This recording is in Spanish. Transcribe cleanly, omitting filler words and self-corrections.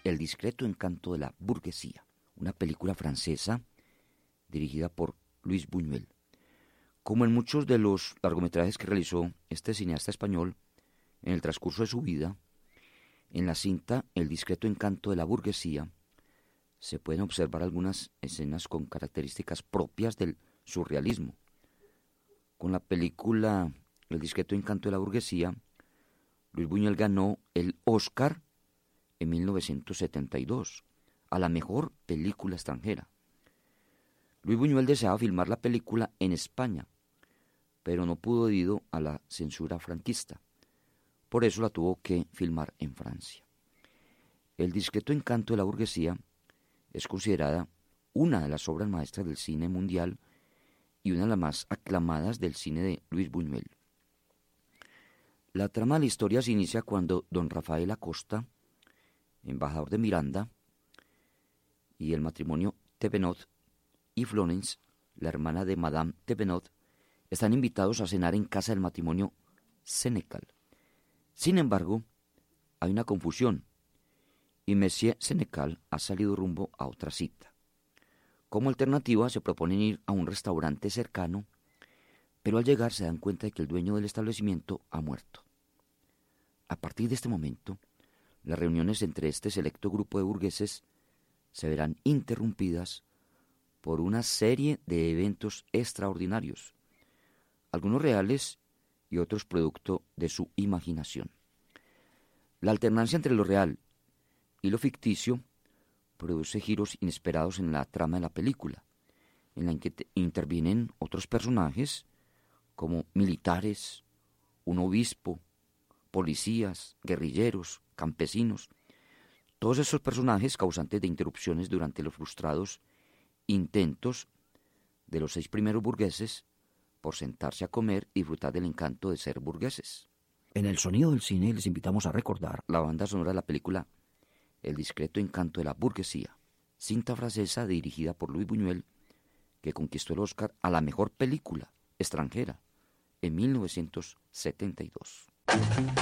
El discreto encanto de la burguesía, una película francesa dirigida por Luis Buñuel. Como en muchos de los largometrajes que realizó este cineasta español en el transcurso de su vida, en la cinta El discreto encanto de la burguesía se pueden observar algunas escenas con características propias del surrealismo. Con la película El discreto encanto de la burguesía, Luis Buñuel ganó el Oscar en 1972 a la mejor película extranjera. Luis Buñuel deseaba filmar la película en España, pero no pudo debido a la censura franquista. Por eso la tuvo que filmar en Francia. El discreto encanto de la burguesía es considerada una de las obras maestras del cine mundial y una de las más aclamadas del cine de Luis Buñuel. La trama de la historia se inicia cuando don Rafael Acosta, embajador de Miranda, y el matrimonio Thevenot y Florence, la hermana de Madame Thevenot, están invitados a cenar en casa del matrimonio Senecal. Sin embargo, hay una confusión y Monsieur Senecal ha salido rumbo a otra cita. Como alternativa se proponen ir a un restaurante cercano, pero al llegar se dan cuenta de que el dueño del establecimiento ha muerto. A partir de este momento, las reuniones entre este selecto grupo de burgueses se verán interrumpidas por una serie de eventos extraordinarios, algunos reales y otros producto de su imaginación. La alternancia entre lo real y lo ficticio produce giros inesperados en la trama de la película, en la que intervienen otros personajes como militares, un obispo, policías, guerrilleros, campesinos, todos esos personajes causantes de interrupciones durante los frustrados intentos de los 6 primeros burgueses por sentarse a comer y disfrutar del encanto de ser burgueses. En el sonido del cine les invitamos a recordar la banda sonora de la película El discreto encanto de la burguesía, cinta francesa dirigida por Luis Buñuel, que conquistó el Oscar a la mejor película extranjera en 1972.